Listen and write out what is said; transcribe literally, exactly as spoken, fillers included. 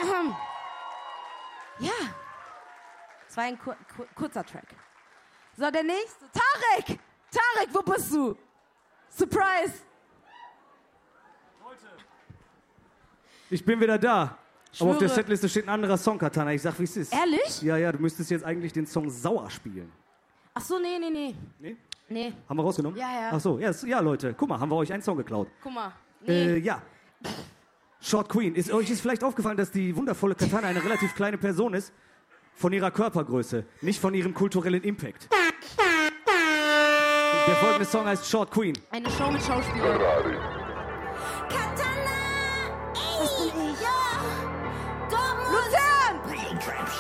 Ja. Das war ein kur kur kurzer Track. So, der nächste. Tarek! Tarek, wo bist du? Surprise! Ich bin wieder da. Schwöre. Aber auf der Setliste steht ein anderer Song, Katana. Ich sag, wie es ist. Ehrlich? Ja, ja, du müsstest jetzt eigentlich den Song Sauer spielen. Ach so, nee, nee, nee. Nee? Nee. Haben wir rausgenommen? Ja, ja. Ach so, ja, ja, Leute. Guck mal, haben wir euch einen Song geklaut. Guck mal. Nee. Äh, ja. Short Queen. Ist euch ist vielleicht aufgefallen, dass die wundervolle Katana eine relativ kleine Person ist? Von ihrer Körpergröße, nicht von ihrem kulturellen Impact. Der folgende Song heißt Short Queen. Eine Show mit Schauspielern. Katana! Das bin ich. Ja.